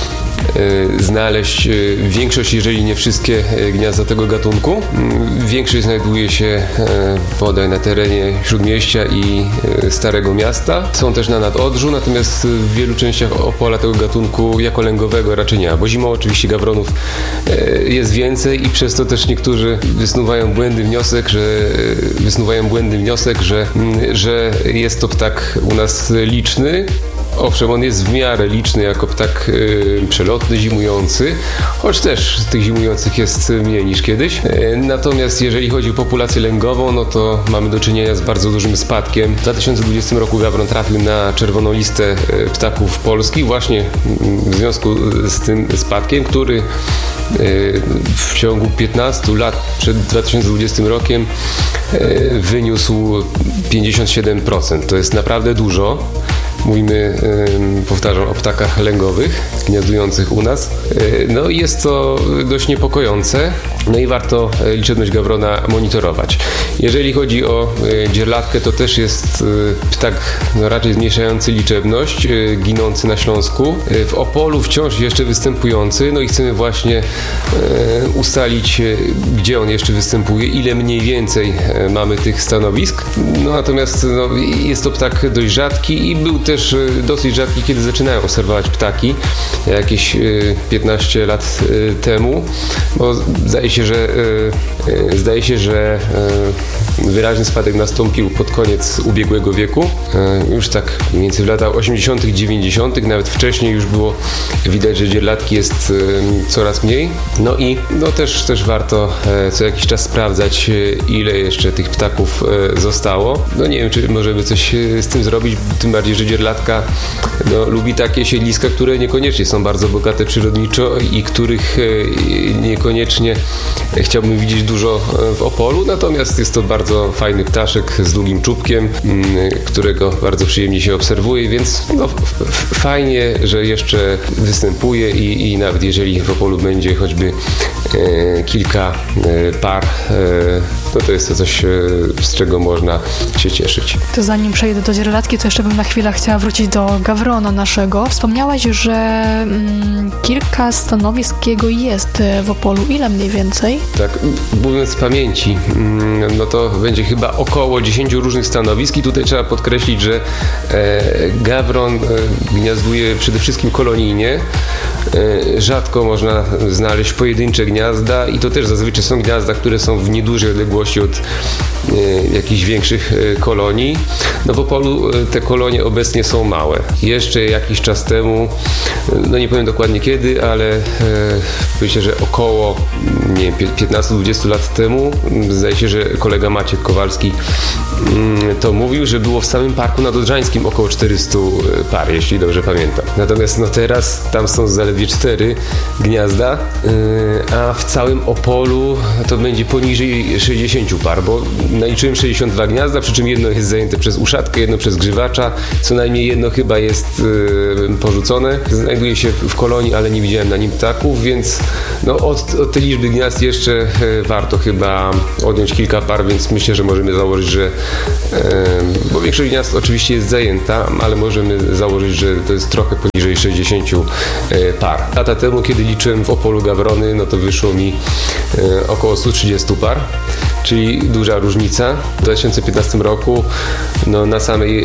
znaleźć większość, jeżeli nie wszystkie gniazda tego gatunku. Większość znajduje się bodaj na terenie Śródmieścia i Starego Miasta. Są też na Nadodrzu, natomiast w wielu częściach Opola tego gatunku jako lęgowego raczej nie ma, bo zimą oczywiście gawronów jest więcej i przez to też niektórzy wysnuwają błędny wniosek, że wysnuwają błędny wniosek, że, że jest to ptak u nas liczny. Owszem, on jest w miarę liczny jako ptak yy, przelotny, zimujący, choć też tych zimujących jest mniej niż kiedyś. Yy, natomiast jeżeli chodzi o populację lęgową, no to mamy do czynienia z bardzo dużym spadkiem. W dwa tysiące dwudziestym roku gawron trafił na czerwoną listę yy, ptaków polskich właśnie yy, w związku z tym spadkiem, który yy, w ciągu piętnastu lat przed dwa tysiące dwudziestym rokiem yy, wyniósł pięćdziesiąt siedem procent. To jest naprawdę dużo. Mówimy, powtarzam, o ptakach lęgowych, gniazdujących u nas. No i jest to dość niepokojące, no i warto liczebność gawrona monitorować. Jeżeli chodzi o dzierlatkę, to też jest ptak no, raczej zmniejszający liczebność, ginący na Śląsku. W Opolu wciąż jeszcze występujący, no i chcemy właśnie ustalić, gdzie on jeszcze występuje, ile mniej więcej mamy tych stanowisk. No natomiast no, jest to ptak dość rzadki i był też dosyć rzadki, kiedy zaczynają obserwować ptaki jakieś piętnaście lat temu, bo zdaje się, że zdaje się, że wyraźny spadek nastąpił pod koniec ubiegłego wieku. Już tak mniej więcej w latach osiemdziesiątych, dziewięćdziesiątych, nawet wcześniej już było widać, że dzierlatki jest coraz mniej. No i no też, też warto co jakiś czas sprawdzać, ile jeszcze tych ptaków zostało. No nie wiem, czy możemy coś z tym zrobić, tym bardziej, że dzierlatka no, lubi takie siedliska, które niekoniecznie są bardzo bogate przyrodniczo i których niekoniecznie chciałbym widzieć dużo w Opolu, natomiast jest to bardzo fajny ptaszek z długim czubkiem, którego bardzo przyjemnie się obserwuje, więc no, fajnie, że jeszcze występuje i, i nawet jeżeli w Opolu będzie choćby e, kilka e, par, e, no to jest to coś, e, z czego można się cieszyć. To zanim przejdę do dzierlatki, to jeszcze bym na chwilę chciała wrócić do gawrona naszego. Wspomniałaś, że mm, kilka stanowisk jego jest w Opolu. Ile mniej więcej? Tak, mówiąc z pamięci, no to będzie chyba około dziesięciu różnych stanowisk i tutaj trzeba podkreślić, że e, gawron e, gniazduje przede wszystkim kolonijnie. E, rzadko można znaleźć pojedyncze gniazda i to też zazwyczaj są gniazda, które są w niedużej odległości odległości od jakichś większych kolonii. No w Opolu te kolonie obecnie są małe. Jeszcze jakiś czas temu, no nie powiem dokładnie kiedy, ale e, myślę, że około nie wiem, piętnaście do dwudziestu lat temu, zdaje się, że kolega Maciek Kowalski mm, to mówił, że było w samym Parku Nadodrzańskim około czterysta par, jeśli dobrze pamiętam. Natomiast no teraz tam są zaledwie cztery gniazda, yy, a w całym Opolu to będzie poniżej sześćdziesięciu par, bo naliczyłem sześćdziesiąt dwa gniazda, przy czym jedno jest zajęte przez uszatkę, jedno przez grzywacza, co najmniej jedno chyba jest yy, porzucone. Znajduje się w kolonii, ale nie widziałem na nim ptaków, więc no od, od tej liczby gniazd jeszcze yy, warto chyba odjąć kilka par, więc myślę, że możemy założyć, że yy, bo większość gniazd oczywiście jest zajęta, ale możemy założyć, że to jest trochę poniżej sześćdziesięciu yy, par. Lata temu, kiedy liczyłem w Opolu gawrony, no to wyszło mi yy, około stu trzydziestu par, czyli duża różnica. W dwa tysiące piętnastym roku no, na, samej,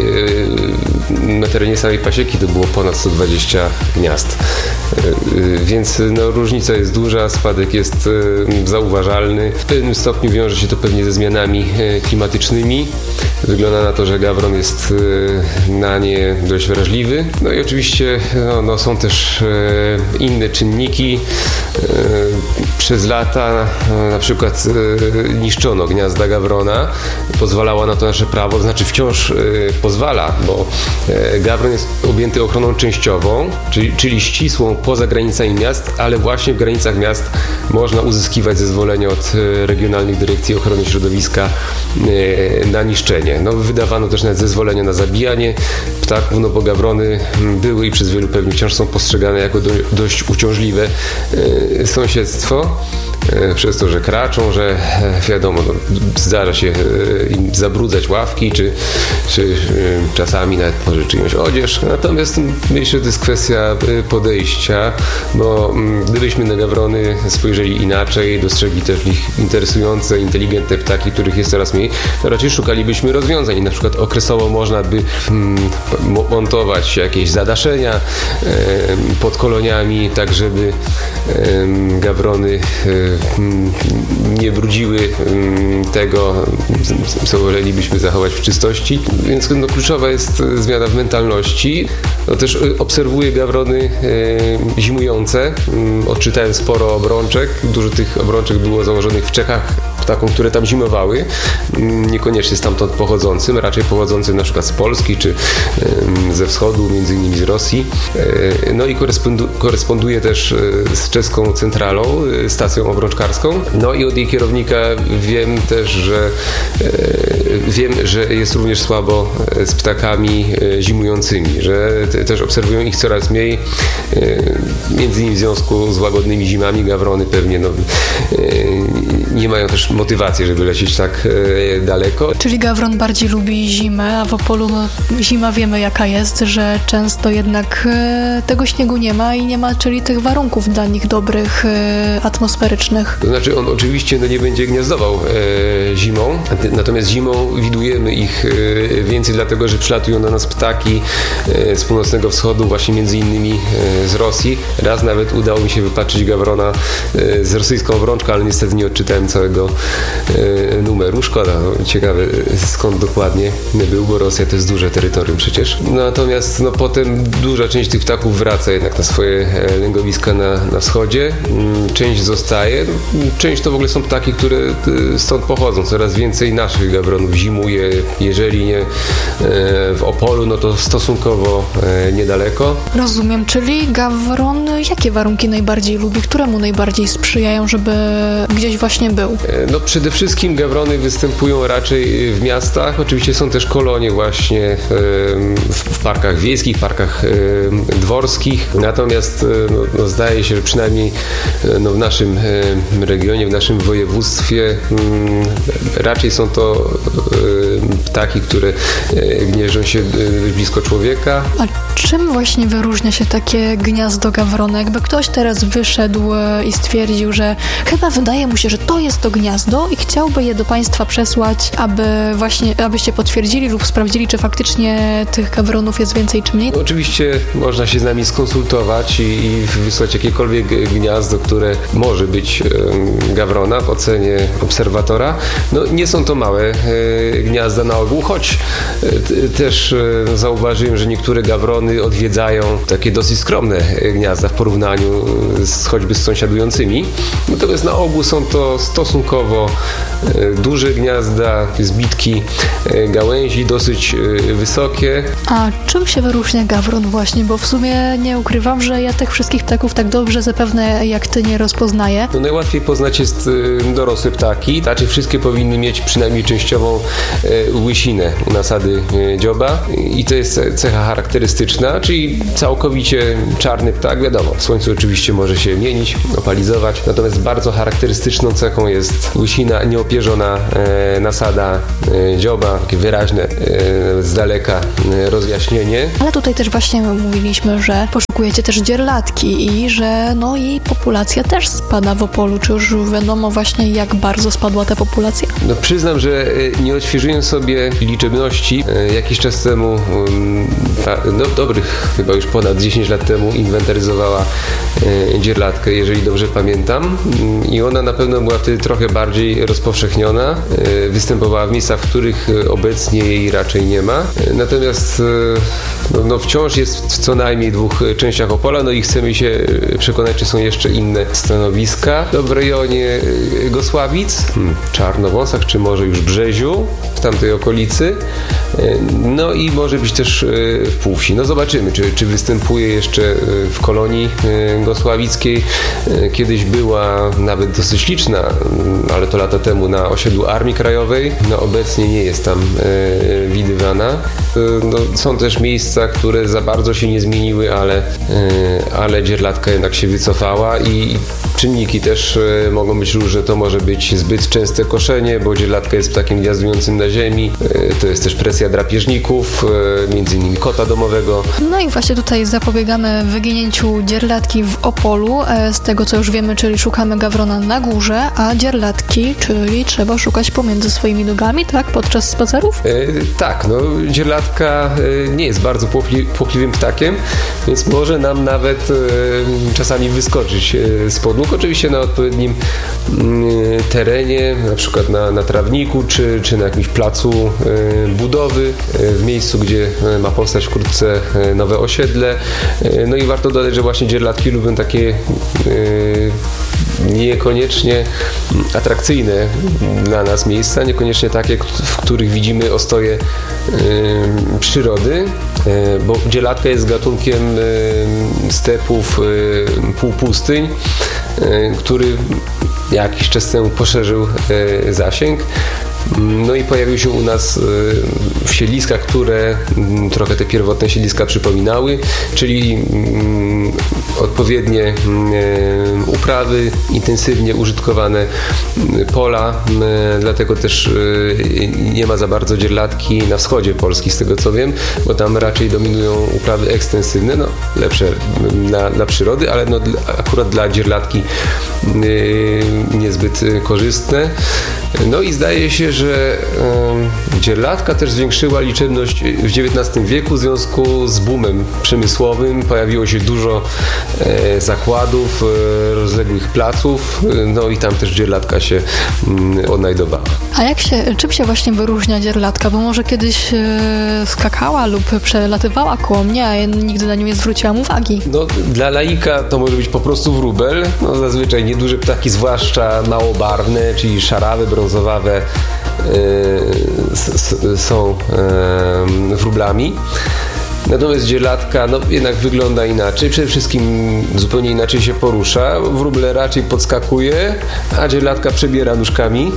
yy, na terenie samej pasieki to było ponad sto dwadzieścia gniazd. Yy, więc no, różnica jest duża, spadek jest yy, zauważalny. W pewnym stopniu wiąże się to pewnie ze zmianami yy, klimatycznymi. Wygląda na to, że gawron jest yy, na nie dość wrażliwy. No i oczywiście no, no, są też yy, inne czynniki. Yy, przez lata yy, na przykład yy, niszczono gniazda gawrona. Pozwalała na to nasze prawo, to znaczy wciąż yy, pozwala, bo yy, gawron jest objęty ochroną częściową, czyli, czyli ścisłą poza granicami miast, ale właśnie w granicach miast można uzyskiwać zezwolenie od yy, regionalnych dyrekcji ochrony środowiska yy, na niszczenie. No, wydawano też nawet zezwolenia na zabijanie ptaków, no bo gawrony były i przez wielu pewnie wciąż są postrzegane jako do, dość uciążliwe yy, sąsiedztwo. Przez to, że kraczą, że wiadomo, no, zdarza się im zabrudzać ławki, czy, czy czasami nawet może czyjąś odzież. Natomiast myślę, że to jest kwestia podejścia, bo gdybyśmy na gawrony spojrzeli inaczej, dostrzegli też ich interesujące, inteligentne ptaki, których jest coraz mniej, to raczej szukalibyśmy rozwiązań. Na przykład okresowo można by montować jakieś zadaszenia pod koloniami, tak żeby gawrony nie brudziły tego, co wolelibyśmy zachować w czystości. Więc no, kluczowa jest zmiana w mentalności. No, też obserwuję gawrony e, zimujące. Odczytałem sporo obrączek. Dużo tych obrączek było założonych w Czechach ptakom, które tam zimowały. Niekoniecznie stamtąd pochodzącym, raczej pochodzącym na przykład z Polski czy e, ze wschodu, między innymi z Rosji. E, no i korespondu- koresponduje też z czeską centralą, stacją obrączkarską. No i od jej kierownika wiem też, że e, wiem, że jest również słabo z ptakami e, zimującymi, że te, też obserwują ich coraz mniej, e, między innymi w związku z łagodnymi zimami. Gawrony pewnie no, e, nie mają też motywacji, żeby lecieć tak e, daleko. Czyli gawron bardziej lubi zimę, a w Opolu no, zima wiemy jaka jest, że często jednak e, tego śniegu nie ma i nie ma, czyli tych warunków dla nich dobrych, e, atmosferycznych. To znaczy on oczywiście no, nie będzie gniazdował e, zimą, natomiast zimą widujemy ich e, więcej, dlatego że przylatują na nas ptaki e, z północnego wschodu, właśnie między innymi e, z Rosji. Raz nawet udało mi się wypatrzyć gawrona e, z rosyjską obrączką, ale niestety nie odczytałem całego e, numeru. Szkoda, no, ciekawe skąd dokładnie był, bo Rosja to jest duże terytorium przecież. Natomiast no, potem duża część tych ptaków wraca jednak na swoje e, lęgowiska na, na wschodzie. Część zostaje. Część to w ogóle są ptaki, które stąd pochodzą. Coraz więcej naszych gawronów zimuje, jeżeli nie w Opolu, no to stosunkowo niedaleko. Rozumiem, czyli gawron jakie warunki najbardziej lubi? Któremu najbardziej sprzyjają, żeby gdzieś właśnie był? No przede wszystkim gawrony występują raczej w miastach. Oczywiście są też kolonie właśnie w parkach wiejskich, parkach dworskich. Natomiast no, no zdaje się, że przynajmniej no, w naszym regionie, w naszym województwie raczej są to ptaki, które gnieżdżą się blisko człowieka. A czym właśnie wyróżnia się takie gniazdo gawrona? Jakby ktoś teraz wyszedł i stwierdził, że chyba wydaje mu się, że to jest to gniazdo i chciałby je do Państwa przesłać, aby właśnie, abyście potwierdzili lub sprawdzili, czy faktycznie tych gawronów jest więcej czy mniej? Oczywiście można się z nami skonsultować i, i wysłać jakiekolwiek gniazdo, które może być e, gawrona w ocenie obserwatora. No nie są to małe e, gniazda na ogół, choć e, t, też e, zauważyłem, że niektóre gawrony odwiedzają takie dosyć skromne gniazda w porównaniu z, choćby z sąsiadującymi. Natomiast na ogół są to stosunkowo e, duże gniazda, zbitki e, gałęzi, dosyć e, wysokie. A czym się wyróżnia gawron właśnie? Bo w sumie nie ukrywam, że ja tych wszystkich ptaków tak dobrze zapewne jak ty nie rozpoznaję. No najłatwiej poznać jest e, dorosłe ptaki. Znaczy wszystkie powinny mieć przynajmniej częściową e, łysinę u nasady e, dzioba i to jest cecha charakterystyczna, czyli całkowicie czarny ptak. Wiadomo, w słońcu oczywiście może się mienić, opalizować, natomiast bardzo charakterystyczną cechą jest łysina, nieopierzona e, nasada e, dzioba, takie wyraźne e, z daleka e, rozjaśnienie. Ale tutaj też właśnie mówiliśmy, że poszukujecie też dzierlatki i że no jej populacja też spada w Opolu. Czy już wiadomo właśnie, jak bardzo spadła ta populacja? No przyznam, że nie odświeżyłem sobie liczebności. Jakiś czas temu, no dobrych chyba już ponad dziesięć lat temu inwentaryzowała dzierlatkę, jeżeli dobrze pamiętam. I ona na pewno była wtedy trochę bardziej rozpowszechniona. Występowała w miejscach, w których obecnie jej raczej nie ma. Natomiast no, no wciąż jest w co najmniej dwóch częściach Opola, no i chcemy się przekonać, czy są jeszcze inne stanowiska. To w rejonie Gosławic, hmm, Czarnowąsach, czy może już Brzeziu, w tamtej okolicy. No i może być też w Półwsi. No zobaczymy, czy, czy występuje jeszcze w kolonii gosławickiej. Kiedyś była nawet dosyć liczna, ale to lata temu na osiedlu Armii Krajowej. No obecnie nie jest tam widywana. No, są też miejsca, które za bardzo się nie zmieniły, ale, ale dzierlatka jednak się wycofała i czynniki też mogą być różne. To może być zbyt częste koszenie, bo dzierlatka jest ptakiem gniazdującym na ziemi. To jest też presja drapieżników, między innymi kota domowego. No i właśnie tutaj zapobiegamy wyginięciu dzierlatki w Opolu. Z tego co już wiemy, czyli szukamy gawrona na górze, a dzierlatki, czyli trzeba szukać pomiędzy swoimi nogami, tak? Podczas spacerów? E, tak, no dzierlatka nie jest bardzo płochli, płochliwym ptakiem, więc może nam nawet e, czasami wyskoczyć spod nóg. Oczywiście na odpowiednim e, terenie, na przykład na, na trawniku, czy, czy na jakimś placu e, budowy, e, w miejscu, gdzie ma powstać wkrótce e, nowe osiedle. E, no i warto dodać, że właśnie dzierlatki lubią takie e, niekoniecznie atrakcyjne dla nas miejsca, niekoniecznie takie, w których widzimy ostoje e, przyrody, e, bo dzierlatka jest gatunkiem e, stepów, e, półpustyń, e, który jakiś czas temu poszerzył e, zasięg. No i pojawił się u nas w siedliskach, które trochę te pierwotne siedliska przypominały, czyli odpowiednie uprawy, intensywnie użytkowane pola, dlatego też nie ma za bardzo dzierlatki na wschodzie Polski, z tego co wiem, bo tam raczej dominują uprawy ekstensywne, no lepsze dla, dla przyrody, ale no, akurat dla dzierlatki niezbyt korzystne. No i zdaje się, że e, dzierlatka też zwiększyła liczebność w dziewiętnastym wieku w związku z boomem przemysłowym. Pojawiło się dużo e, zakładów, e, rozległych placów, e, no i tam też dzierlatka się m, odnajdowała. A jak się, czym się właśnie wyróżnia dzierlatka? Bo może kiedyś e, skakała lub przelatywała koło mnie, a ja nigdy na nią nie zwróciłam uwagi. No, dla laika to może być po prostu wróbel. No, zazwyczaj nieduże ptaki, zwłaszcza małobarwne, czyli szarawe, brązowawe, y, są y, wróblami. Natomiast dzierlatka no, jednak wygląda inaczej. Przede wszystkim zupełnie inaczej się porusza. Wróble raczej podskakuje, a dzierlatka przebiera nóżkami.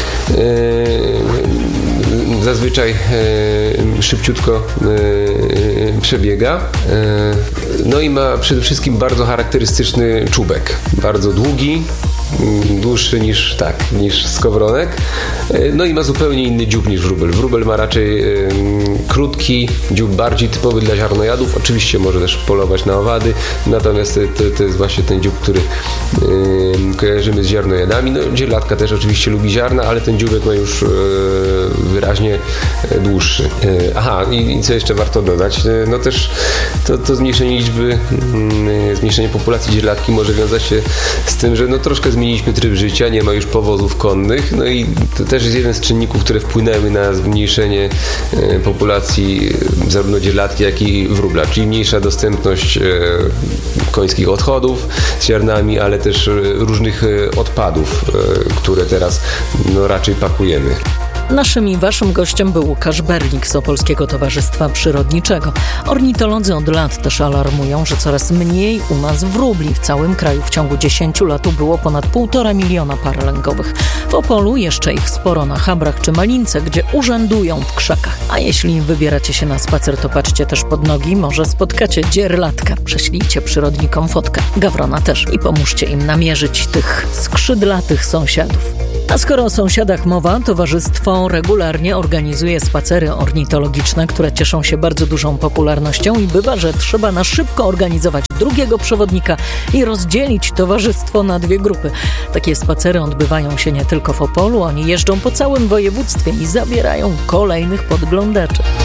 Yy, zazwyczaj yy, szybciutko yy, przebiega. Yy, no i ma przede wszystkim bardzo charakterystyczny czubek. Bardzo długi, dłuższy niż tak, niż skowronek. No i ma zupełnie inny dziób niż wróbel. Wróbel ma raczej y, krótki dziób, bardziej typowy dla ziarnojadów. Oczywiście może też polować na owady, natomiast to, to jest właśnie ten dziób, który y, kojarzymy z ziarnojadami. No, dzierlatka też oczywiście lubi ziarna, ale ten dzióbek ma już y, wyraźnie dłuższy. Y, aha, i, i co jeszcze warto dodać? Y, no też to, to zmniejszenie liczby, y, zmniejszenie populacji dzierlatki może wiązać się z tym, że no troszkę zmieniliśmy tryb życia, nie ma już powozów konnych, no i to też jest jeden z czynników, które wpłynęły na zmniejszenie e, populacji e, zarówno dzierlatki, jak i wróbla, czyli mniejsza dostępność e, końskich odchodów z ziarnami, ale też e, różnych e, odpadów, e, które teraz no, raczej pakujemy. Naszym i waszym gościem był Łukasz Berlik z Opolskiego Towarzystwa Przyrodniczego. Ornitolodzy od lat też alarmują, że coraz mniej u nas wróbli. W całym kraju w ciągu dziesięciu lat było ponad półtora miliona par lęgowych. W Opolu jeszcze ich sporo na Chabrach czy Malince, gdzie urzędują w krzakach. A jeśli wybieracie się na spacer, to patrzcie też pod nogi, może spotkacie dzierlatka. Prześlijcie przyrodnikom fotkę, gawrona też i pomóżcie im namierzyć tych skrzydlatych sąsiadów. A skoro o sąsiadach mowa, towarzystwo regularnie organizuje spacery ornitologiczne, które cieszą się bardzo dużą popularnością i bywa, że trzeba na szybko organizować drugiego przewodnika i rozdzielić towarzystwo na dwie grupy. Takie spacery odbywają się nie tylko w Opolu, oni jeżdżą po całym województwie i zabierają kolejnych podglądaczy.